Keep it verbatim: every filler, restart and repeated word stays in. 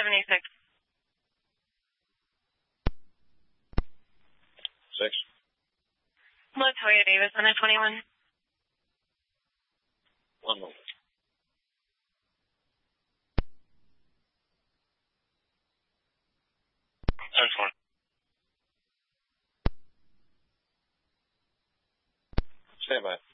seventy-six. Six. Latoya Davis on a twenty-one. One moment. That's one. Stand by.